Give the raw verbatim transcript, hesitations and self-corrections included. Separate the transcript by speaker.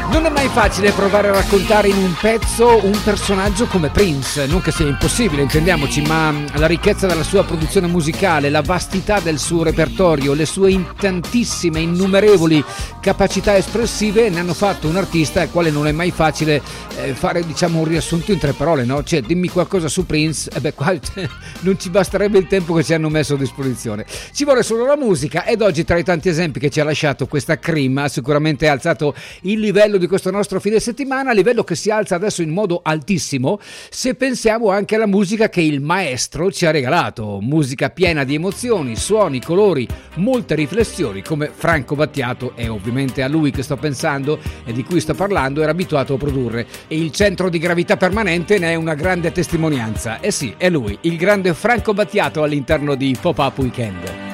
Speaker 1: Non è mai facile provare a raccontare in un pezzo un personaggio come Prince, non che sia impossibile, intendiamoci, ma la ricchezza della sua produzione musicale, la vastità del suo repertorio, le sue in tantissime, innumerevoli capacità espressive ne hanno fatto un artista al quale non è mai facile eh, fare, diciamo, un riassunto in tre parole, no? Cioè, dimmi qualcosa su Prince, e beh, qua non ci basterebbe il tempo che ci hanno messo a disposizione. Ci vuole solo la musica, ed oggi, tra i tanti esempi che ci ha lasciato questa Cream, ha sicuramente alzato il livello di questo nostro fine settimana, a livello che si alza adesso in modo altissimo se pensiamo anche alla musica che il maestro ci ha regalato, musica piena di emozioni, suoni, colori, molte riflessioni, come Franco Battiato, e ovviamente a lui che sto pensando e di cui sto parlando, era abituato a produrre, e il centro di gravità permanente ne è una grande testimonianza. Eh sì, è lui, il grande Franco Battiato all'interno di Pop-Up Weekend.